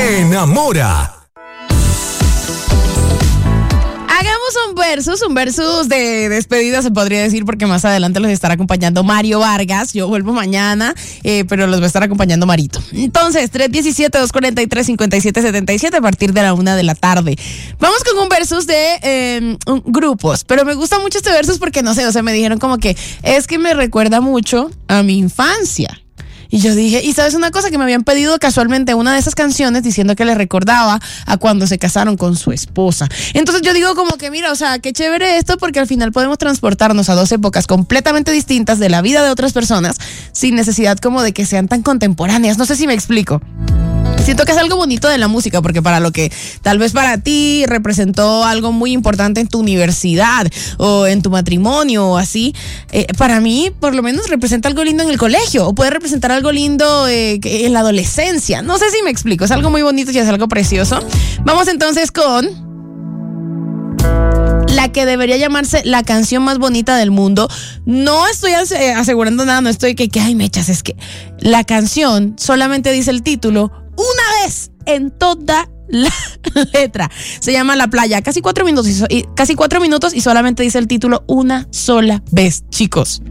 enamora. Hagamos un versus de despedida, se podría decir, porque más adelante los estará acompañando Mario Vargas. Yo vuelvo mañana, pero los va a estar acompañando Marito. Entonces, 317-243-5777 a partir de la 1:00 p.m. Vamos con un versus de grupos, pero me gusta mucho este versus porque, no sé, o sea, me dijeron como que es que me recuerda mucho a mi infancia. Y yo dije, ¿y sabes una cosa? Que me habían pedido casualmente una de esas canciones diciendo que le recordaba a cuando se casaron con su esposa. Entonces yo digo como que, mira, o sea, qué chévere esto, porque al final podemos transportarnos a dos épocas completamente distintas de la vida de otras personas sin necesidad como de que sean tan contemporáneas. No sé si me explico. Siento que es algo bonito de la música, porque para lo que tal vez para ti representó algo muy importante en tu universidad o en tu matrimonio o así, para mí por lo menos representa algo lindo en el colegio, o puede representar algo lindo en la adolescencia. No sé si me explico, es algo muy bonito y es algo precioso. Vamos entonces con la que debería llamarse la canción más bonita del mundo. No estoy asegurando nada, no estoy que ay, mechas, es que la canción solamente dice el título una vez en toda la letra. Se llama La Playa, casi 4 minutos y solamente dice el título una sola vez, chicos.